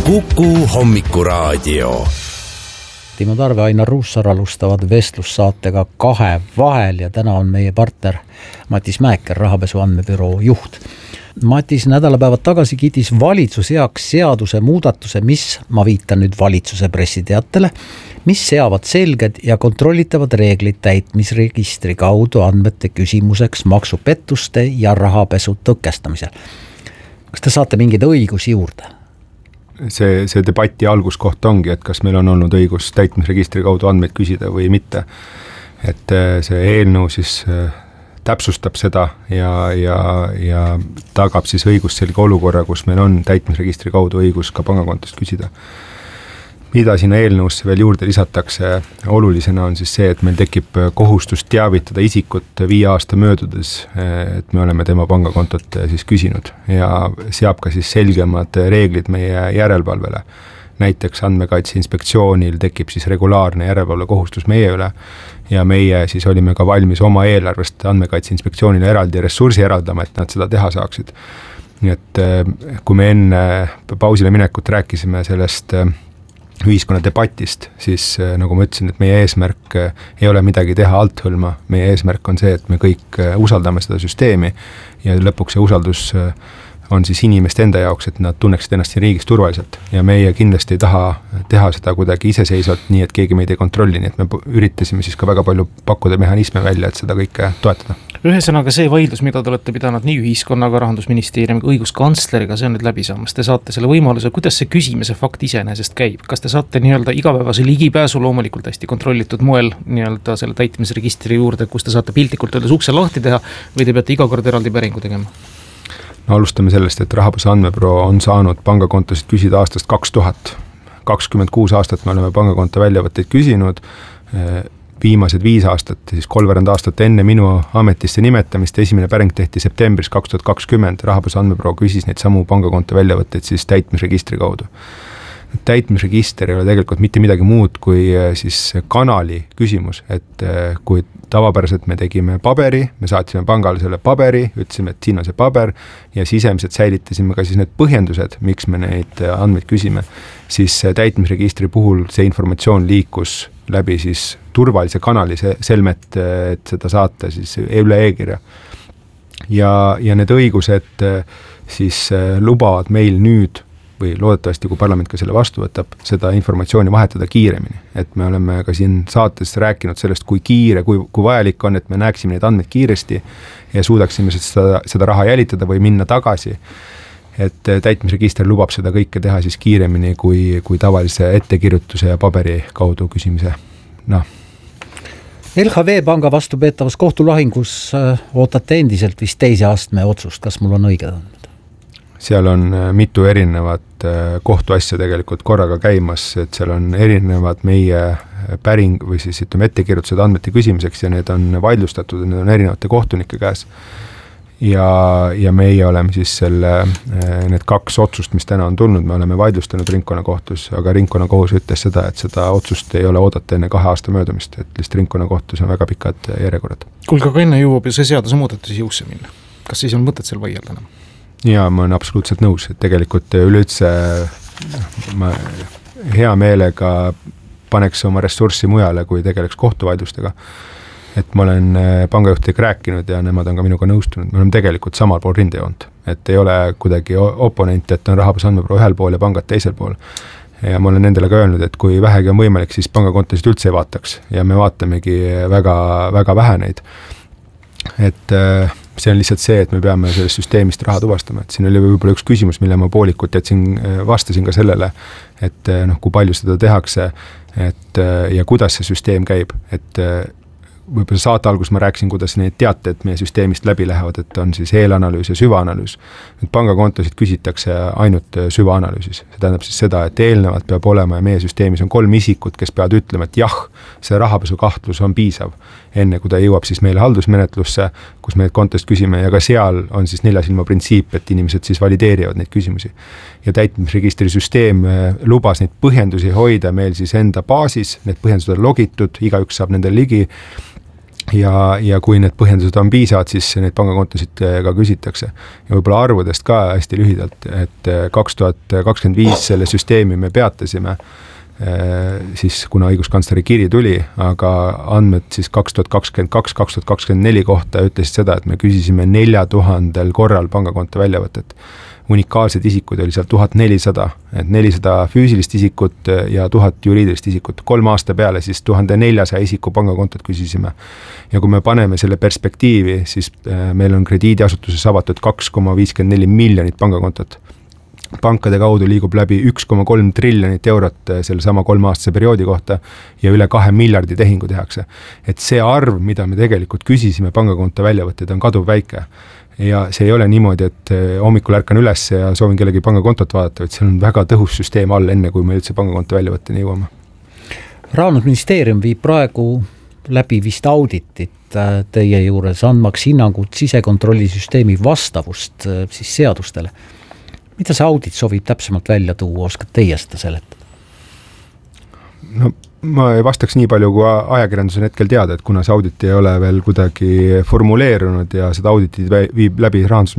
Kuku hommikuraadio. Timo Tarve, Ainar Ruussaar alustavad vestlussaatega Kahe vahel ja täna on meie partner Matis Mäeker, rahapesu andmebüroo juht. Matis nädalapäevad tagasi kiitis valitsus heaks seaduse muudatuse, mis, ma viitan nüüd valitsuse pressiteatele, mis seavad selged ja kontrollitavad reeglid täitmisregistri kaudu andmete küsimuseks maksupettuste ja rahapesu tõkestamisel. Kas te saate mingeid õigusi juurde? See debati alguskoht ongi, et kas meil on olnud õigus täitmisregistri kaudu andmeid küsida või mitte. Et see eelnõu siis täpsustab seda ja tagab siis õigusselge olukorra, kus meil on täitmisregistri kaudu õigus ka pangakontost küsida. Mida sinna eelnõusse veel juurde lisatakse olulisena on siis see, et meil tekib kohustus teavitada isikut 5 aasta möödudes, et me oleme tema pangakontot siis küsinud ja seab ka siis selgemad reeglid meie järelevalvele. Näiteks Andmekaitse Inspektsioonil tekib siis regulaarne järelevalve kohustus meie üle ja meie siis olime ka valmis oma eelarvest Andmekaitse Inspektsioonile eraldi ressursi eraldama, et nad seda teha saaksid. Nii et kui me enne pausile minekut rääkisime sellest ühiskonna debatist, siis nagu ma ütlesin, et meie eesmärk ei ole midagi teha althõlma, meie eesmärk on see, et me kõik usaldame seda süsteemi ja lõpuks see usaldus on siis inimeste enda jaoks, et nad tunneksid ennast siin riigis turvaliselt ja meie kindlasti ei taha teha seda kuidagi iseseisvalt nii, et keegi meid ei kontrolli, nii et me üritasime siis ka väga palju pakkuda mehhanisme välja, et seda kõike toetada. Ühesõnaga see vaidlus, mida te olete pidanud nii ühiskonnaga, Rahandusministeeriumiga, õiguskantsleriga, see on nüüd läbi saamas. Te saate selle võimaluse, kuidas see küsimise fakt iseenesest käib? Kas te saate nii-öelda igapäevase ligipääsu loomulikult hästi kontrollitud moel nii-öelda selle täitmisregistri juurde, kus te saate piltlikult öeldes ukse lahti teha või te peate iga kord eraldi päringu tegema? No alustame sellest, et Rahapesu andmebüroo on saanud pangakontosid küsida aastast 2000. 26 aastat me oleme pangakonto väljavõtteid küsinud, viimased 5 aastat, siis 3 aastat enne minu ametisse nimetamist, esimene päring tehti septembris 2020, Rahapesu andmebüroo küsis neid samu pangakonto väljavõtteid siis täitmisregistri kaudu. Täitmisregister ei ole tegelikult mitte midagi muud kui siis kanali küsimus, et kui tavapäraselt me tegime paberi, me saatsime pangale selle paberi, ütlesime, et siin on see paber ja sisemiselt säilitasime ka siis need põhjendused, miks me neid andmeid küsime, siis täitmisregistri puhul see informatsioon liikus läbi siis turvalise kanali selmet, et seda saata siis üle e-kirja. Ja need õigused siis lubavad meil nüüd või loodetavasti, kui parlament ka selle vastu võtab, seda informatsiooni vahetada kiiremini. Et me oleme ka siin saates rääkinud sellest, kui kiire, kui vajalik on, et me näeksime neid andmeid kiiresti ja suudaksime seda raha jälitada või minna tagasi. Et täitmisregister lubab seda kõike teha siis kiiremini kui tavalise ettekirjutuse ja paberi kaudu küsimise. LHV panga vastu peetavas kohtulahingus ootate endiselt vist 2. astme otsust, kas mul on õige andmed? Seal on mitu erinevat kohtuasja tegelikult korraga käimas, et seal on erinevad meie päring või siis ettekirjutused andmete küsimiseks ja need on vaidlustatud, need on erinevate kohtunike käes. Ja meie oleme siis need 2 otsust, mis täna on tulnud, me oleme vaidlustanud ringkonnakohtus, aga ringkonnakohus ütles seda, et seda otsust ei ole oodata enne 2 aasta möödumist, et lihtsalt ringkonnakohtus on väga pikad järjekorrad. Kuulge, aga enne jõuab ju see seaduse muudatus jõusse minna. Kas siis on mõtet seal vaielda enam? Ja ma olen absoluutselt nõus, et tegelikult üleüldse ma hea meelega paneks oma ressurssi mujale, kui tegeleks kohtuvaidlustega. Et ma olen pangajuhtidega rääkinud ja nemad on ka minuga nõustunud. Me oleme tegelikult samal pool rindejoont, et ei ole kuidagi oponent, et on Rahapesu andmebüroo ühel pool ja pangad teisel pool. Ja ma olen nendele ka öelnud, et kui vähegi on võimalik, siis pangakontosid üldse ei vaataks ja me vaatamegi väga, väga vähe neid. Et see on lihtsalt see, et me peame sellest süsteemist raha tuvastama, et siin oli võib-olla üks küsimus, mille ma poolikult vastasin ka sellele, et kui palju seda tehakse ja kuidas see süsteem käib, et võib-olla saate algus ma rääkisin, kuidas neid teated meie süsteemist läbi lähevad, et on siis eelanalüüs ja süvaanalüüs. Nüüd pangakontosid küsitakse ainult süvaanalüüsis. See tähendab siis seda, et eelnevalt peab olema ja meie süsteemis on 3 isikut, kes peavad ütlema, et jah, see rahapesu kahtlus on piisav, enne kui ta jõuab siis meile haldusmenetlusse, kus me need kontost küsime ja ka seal on siis 4 silma printsiip, et inimesed siis valideerivad neid küsimusi. Ja täitmisregistri süsteem lubas neid põhjendusi hoida meil siis enda baasis, need põhjendused on logitud, igaüks saab nende ligi ja kui need põhjendused on piisavad, siis neid pangakontosid ka küsitakse. Ja võib-olla arvudest ka hästi lühidalt, et 2025 selle süsteemi me peatasime, siis kuna õiguskantsleri kiri tuli, aga andmed siis 2022-2024 kohta ütlesid seda, et me küsisime 4000 korral pangakonto väljavõtet. Unikaalsed isikud oli seal 1400, et 400 füüsilist isikut ja 1000 juriidilist isikut. 3 aasta peale siis 1400 isiku pangakontot küsisime. Ja kui me paneme selle perspektiivi, siis meil on krediidiasutuses avatud 2,54 miljonit pangakontot. Pankade kaudu liigub läbi 1,3 triljonit eurot selle sama 3-aastase perioodi kohta ja üle 2 miljardi tehingu tehakse. Et see arv, mida me tegelikult küsisime pangakonto väljavõtted, on kaduv väike. Ja see ei ole niimoodi, et hommikul ärkan üles ja soovin kellegi pangakontot vaadata, et see on väga tõhus süsteem all, enne kui me üldse pangakonto väljavõtteni jõuame. Rahandusministeerium viib praegu läbi vist auditit teie juures, andmaks hinnangut sisekontrollisüsteemi vastavust siis seadustele. Mida see audit sobib täpsemalt välja tuua, oskad teie seda seletada? No ma ei vastaks nii palju, kui ajakirjandus on hetkel teada, et kuna see audit ei ole veel kuidagi formuleerunud ja seda auditit viib läbi Rahandusministeerium,